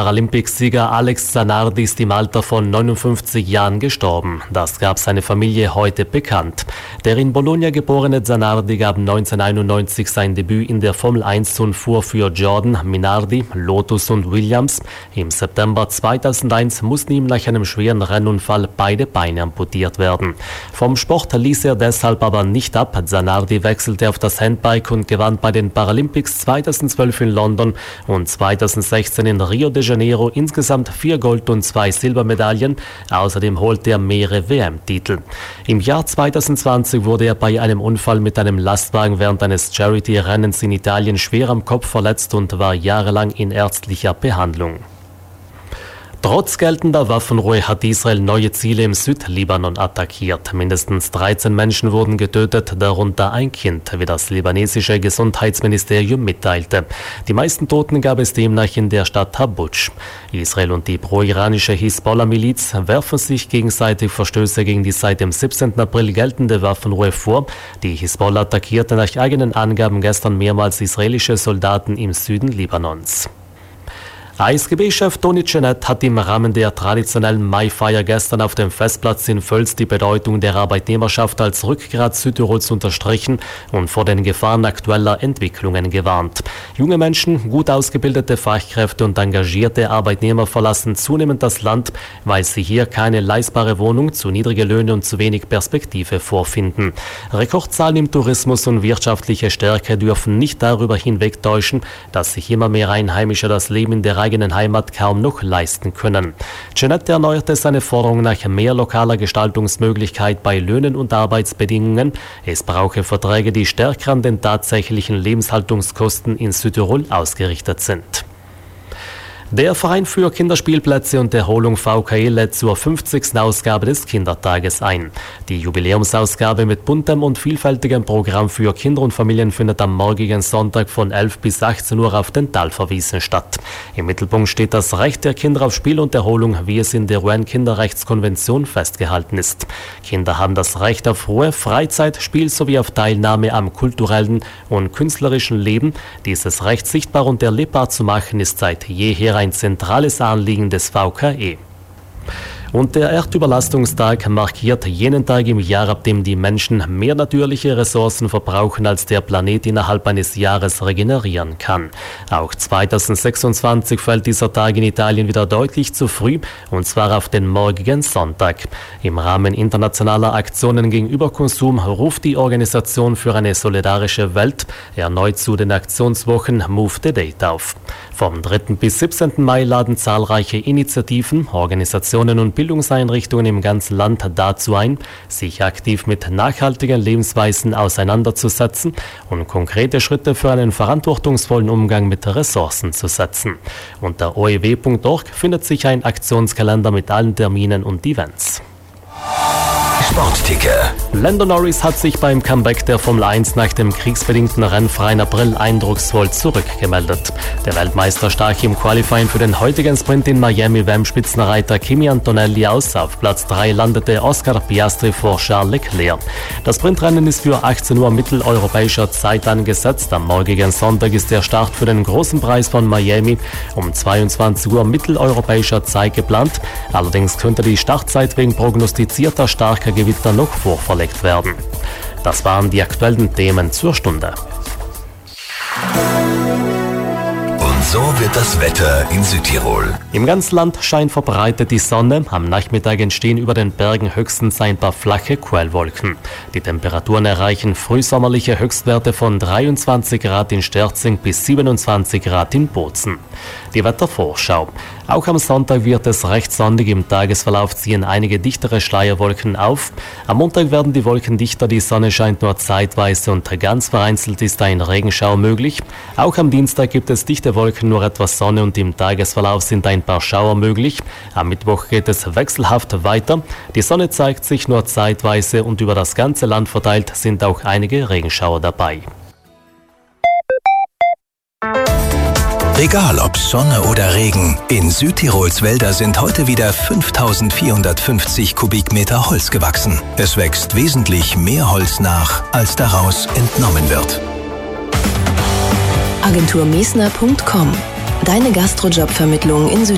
Paralympicsieger Alex Zanardi ist im Alter von 59 Jahren gestorben. Das gab seine Familie heute bekannt. Der in Bologna geborene Zanardi gab 1991 sein Debüt in der Formel 1 und fuhr für Jordan, Minardi, Lotus und Williams. Im September 2001 mussten ihm nach einem schweren Rennunfall beide Beine amputiert werden. Vom Sport ließ er deshalb aber nicht ab. Zanardi wechselte auf das Handbike und gewann bei den Paralympics 2012 in London und 2016 in Rio de Janeiro insgesamt 4 Gold- und 2 Silbermedaillen. Außerdem holte er mehrere WM-Titel. Im Jahr 2020 wurde er bei einem Unfall mit einem Lastwagen während eines Charity-Rennens in Italien schwer am Kopf verletzt und war jahrelang in ärztlicher Behandlung. Trotz geltender Waffenruhe hat Israel neue Ziele im Südlibanon attackiert. Mindestens 13 Menschen wurden getötet, darunter ein Kind, wie das libanesische Gesundheitsministerium mitteilte. Die meisten Toten gab es demnach in der Stadt Habutsch. Israel und die pro-iranische Hisbollah-Miliz werfen sich gegenseitig Verstöße gegen die seit dem 17. April geltende Waffenruhe vor. Die Hisbollah attackierte nach eigenen Angaben gestern mehrmals israelische Soldaten im Süden Libanons. ASGB-Chef Toni Cenet hat im Rahmen der traditionellen Maifeier gestern auf dem Festplatz in Völs die Bedeutung der Arbeitnehmerschaft als Rückgrat Südtirols unterstrichen und vor den Gefahren aktueller Entwicklungen gewarnt. Junge Menschen, gut ausgebildete Fachkräfte und engagierte Arbeitnehmer verlassen zunehmend das Land, weil sie hier keine leistbare Wohnung, zu niedrige Löhne und zu wenig Perspektive vorfinden. Rekordzahlen im Tourismus und wirtschaftliche Stärke dürfen nicht darüber hinwegtäuschen, dass sich immer mehr Einheimische das Leben in der eigenen Heimat kaum noch leisten können. Cenet erneuerte seine Forderung nach mehr lokaler Gestaltungsmöglichkeit bei Löhnen und Arbeitsbedingungen. Es brauche Verträge, die stärker an den tatsächlichen Lebenshaltungskosten in Südtirol ausgerichtet sind. Der Verein für Kinderspielplätze und Erholung VKE lädt zur 50. Ausgabe des Kindertages ein. Die Jubiläumsausgabe mit buntem und vielfältigem Programm für Kinder und Familien findet am morgigen Sonntag von 11 bis 18 Uhr auf den Talverwiesen statt. Im Mittelpunkt steht das Recht der Kinder auf Spiel und Erholung, wie es in der UN-Kinderrechtskonvention festgehalten ist. Kinder haben das Recht auf Ruhe, Freizeit, Spiel sowie auf Teilnahme am kulturellen und künstlerischen Leben. Dieses Recht sichtbar und erlebbar zu machen, ist seit jeher ein zentrales Anliegen des VKE. Und der Erdüberlastungstag markiert jenen Tag im Jahr, ab dem die Menschen mehr natürliche Ressourcen verbrauchen, als der Planet innerhalb eines Jahres regenerieren kann. Auch 2026 fällt dieser Tag in Italien wieder deutlich zu früh, und zwar auf den morgigen Sonntag. Im Rahmen internationaler Aktionen gegen Überkonsum ruft die Organisation für eine solidarische Welt erneut zu den Aktionswochen Move the Date auf. Vom 3. bis 17. Mai laden zahlreiche Initiativen, Organisationen und Bildungseinrichtungen im ganzen Land dazu ein, sich aktiv mit nachhaltigen Lebensweisen auseinanderzusetzen und konkrete Schritte für einen verantwortungsvollen Umgang mit Ressourcen zu setzen. Unter oew.org findet sich ein Aktionskalender mit allen Terminen und Events. Sportticker. Lando Norris hat sich beim Comeback der Formel 1 nach dem kriegsbedingten rennfreien April eindrucksvoll zurückgemeldet. Der Weltmeister stach im Qualifying für den heutigen Sprint in Miami beim Spitzenreiter Kimi Antonelli aus. Auf Platz 3 landete Oscar Piastri vor Charles Leclerc. Das Sprintrennen ist für 18 Uhr mitteleuropäischer Zeit angesetzt. Am morgigen Sonntag ist der Start für den großen Preis von Miami um 22 Uhr mitteleuropäischer Zeit geplant. Allerdings könnte die Startzeit wegen prognostizierter starker Gewitter noch vorverlegt werden. Das waren die aktuellen Themen zur Stunde. Und so wird das Wetter in Südtirol. Im ganzen Land scheint verbreitet die Sonne. Am Nachmittag entstehen über den Bergen höchstens ein paar flache Quellwolken. Die Temperaturen erreichen frühsommerliche Höchstwerte von 23 Grad in Sterzing bis 27 Grad in Bozen. Die Wettervorschau. Auch am Sonntag wird es recht sonnig. Im Tagesverlauf ziehen einige dichtere Schleierwolken auf. Am Montag werden die Wolken dichter, die Sonne scheint nur zeitweise und ganz vereinzelt ist ein Regenschauer möglich. Auch am Dienstag gibt es dichte Wolken, nur etwas Sonne und im Tagesverlauf sind ein paar Schauer möglich. Am Mittwoch geht es wechselhaft weiter. Die Sonne zeigt sich nur zeitweise und über das ganze Land verteilt sind auch einige Regenschauer dabei. Egal ob Sonne oder Regen, in Südtirols Wälder sind heute wieder 5450 Kubikmeter Holz gewachsen. Es wächst wesentlich mehr Holz nach, als daraus entnommen wird. Agenturmesner.com. Deine Gastrojobvermittlung in Südtirol.